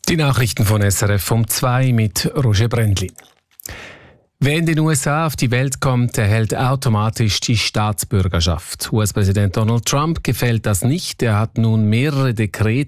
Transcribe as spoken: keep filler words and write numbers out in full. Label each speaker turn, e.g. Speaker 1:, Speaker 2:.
Speaker 1: Die Nachrichten von S R F um zwei mit Roger Brendlin. Wer in den U S A auf die Welt kommt, erhält automatisch die Staatsbürgerschaft. U S-Präsident Donald Trump gefällt das nicht. Er hat nun mehrere Dekrete